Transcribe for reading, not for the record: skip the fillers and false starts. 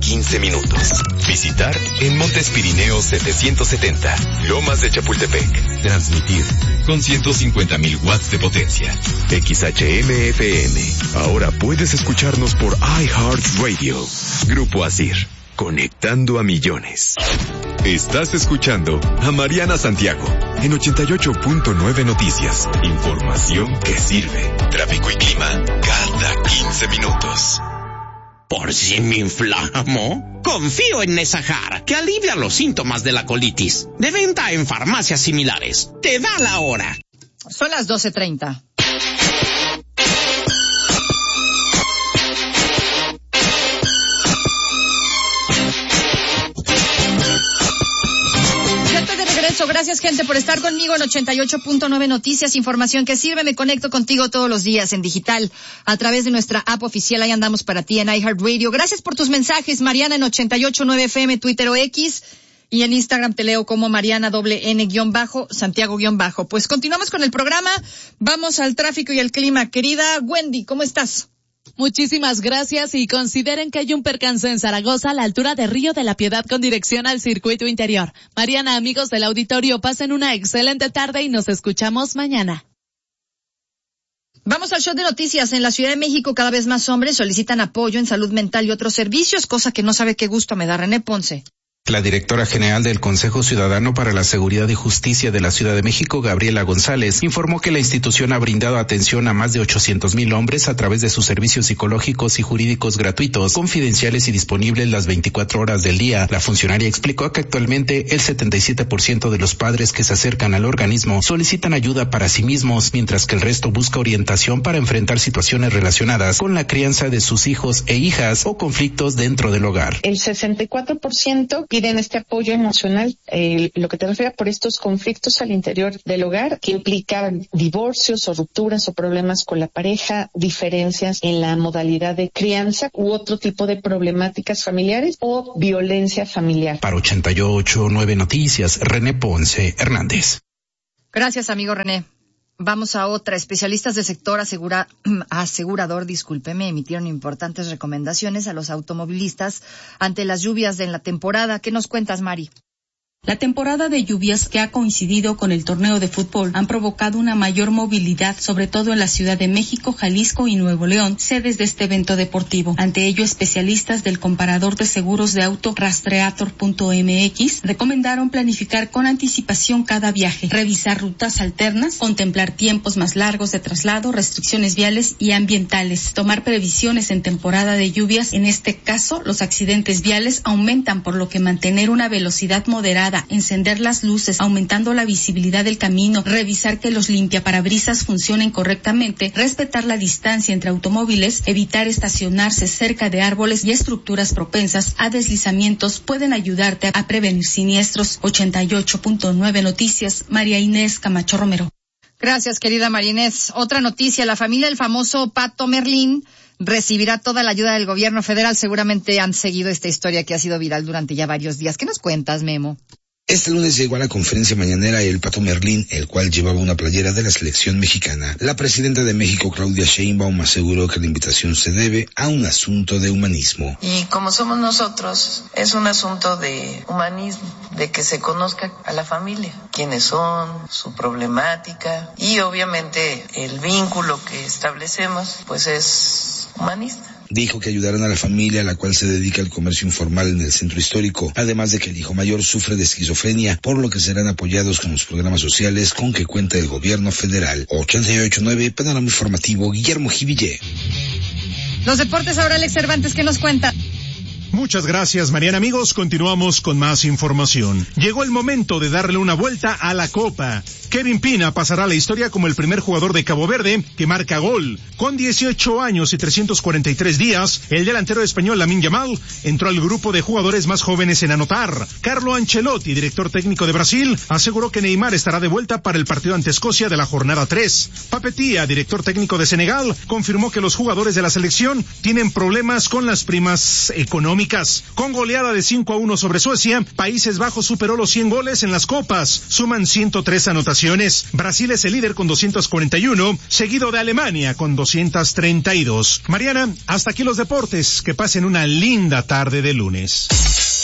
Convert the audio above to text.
15 minutos. Visitar en Montes Pirineos 770, Lomas de Chapultepec. Transmitir con 150,000 watts de potencia. XHM-FM. Ahora puedes escucharnos por iHeartRadio. Grupo Asir. Conectando a millones. Estás escuchando a Mariana Santiago en 88.9 Noticias. Información que sirve. Tráfico y clima cada 15 minutos. ¿Por si me inflamo? Confío en Nesajar, que alivia los síntomas de la colitis. De venta en farmacias similares. Te da la hora. Son las 12:30. Gracias, gente, por estar conmigo en 88.9 Noticias, información que sirve. Me conecto contigo todos los días en digital a través de nuestra app oficial. Ahí andamos para ti en iHeartRadio. Gracias por tus mensajes, Mariana en 88.9 FM, Twitter o X. Y en Instagram te leo como Mariana _Santiago _. Pues continuamos con el programa. Vamos al tráfico y el clima. Querida Wendy, ¿cómo estás? Muchísimas gracias y consideren que hay un percance en Zaragoza a la altura de Río de la Piedad con dirección al circuito interior. Mariana, amigos del auditorio, pasen una excelente tarde y nos escuchamos mañana. Vamos al show de noticias. En la Ciudad de México cada vez más hombres solicitan apoyo en salud mental y otros servicios, cosa que no sabe qué gusto me da René Ponce. La directora general del Consejo Ciudadano para la Seguridad y Justicia de la Ciudad de México, Gabriela González, informó que la institución ha brindado atención a más de 800,000 hombres a través de sus servicios psicológicos y jurídicos gratuitos, confidenciales y disponibles las 24 horas del día. La funcionaria explicó que actualmente el 77% de los padres que se acercan al organismo solicitan ayuda para sí mismos, mientras que el resto busca orientación para enfrentar situaciones relacionadas con la crianza de sus hijos e hijas o conflictos dentro del hogar. El 64% piden este apoyo emocional, lo que te refiere por estos conflictos al interior del hogar, que implican divorcios o rupturas o problemas con la pareja, diferencias en la modalidad de crianza u otro tipo de problemáticas familiares o violencia familiar. Para 88.9 Noticias, René Ponce Hernández. Gracias, amigo René. Vamos a otra. Especialistas del sector asegurador, emitieron importantes recomendaciones a los automovilistas ante las lluvias de la temporada. ¿Qué nos cuentas, Mari? La temporada de lluvias que ha coincidido con el torneo de fútbol han provocado una mayor movilidad, sobre todo en la Ciudad de México, Jalisco y Nuevo León, sedes de este evento deportivo. Ante ello, especialistas del comparador de seguros de auto Rastreator.mx recomendaron planificar con anticipación cada viaje, revisar rutas alternas, contemplar tiempos más largos de traslado, restricciones viales y ambientales, tomar previsiones en temporada de lluvias. En este caso, los accidentes viales aumentan, por lo que mantener una velocidad moderada, encender las luces, aumentando la visibilidad del camino, revisar que los limpiaparabrisas funcionen correctamente, respetar la distancia entre automóviles, evitar estacionarse cerca de árboles y estructuras propensas a deslizamientos pueden ayudarte a prevenir siniestros. 88.9 Noticias, María Inés Camacho Romero. Gracias, querida María Inés. Otra noticia, la familia del famoso Pato Merlín recibirá toda la ayuda del gobierno federal. Seguramente han seguido esta historia que ha sido viral durante ya varios días. ¿Qué nos cuentas, Memo? Este lunes llegó a la conferencia mañanera el Pato Merlín, el cual llevaba una playera de la selección mexicana. La presidenta de México, Claudia Sheinbaum, aseguró que la invitación se debe a un asunto de humanismo. Y como somos nosotros, es un asunto de humanismo, de que se conozca a la familia, quiénes son, su problemática y obviamente el vínculo que establecemos, pues es humanista. Dijo que ayudarán a la familia a la cual se dedica al comercio informal en el centro histórico, además de que el hijo mayor sufre de esquizofrenia, por lo que serán apoyados con los programas sociales con que cuenta el gobierno federal. 88.9 Panorama Informativo, Guillermo Jiville. Los deportes ahora, Alex Cervantes, ¿qué nos cuenta? Muchas gracias, Mariana. Amigos, continuamos con más información. Llegó el momento de darle una vuelta a la Copa. Kevin Pina pasará a la historia como el primer jugador de Cabo Verde que marca gol. Con 18 años y 343 días, el delantero español Lamine Yamal entró al grupo de jugadores más jóvenes en anotar. Carlo Ancelotti, director técnico de Brasil, aseguró que Neymar estará de vuelta para el partido ante Escocia de la jornada 3. Papetia, director técnico de Senegal, confirmó que los jugadores de la selección tienen problemas con las primas económicas económicas. Con goleada de 5-1 sobre Suecia, Países Bajos superó los 100 goles en las copas. Suman 103 anotaciones. Brasil es el líder con 241, seguido de Alemania con 232. Mariana, hasta aquí los deportes. Que pasen una linda tarde de lunes.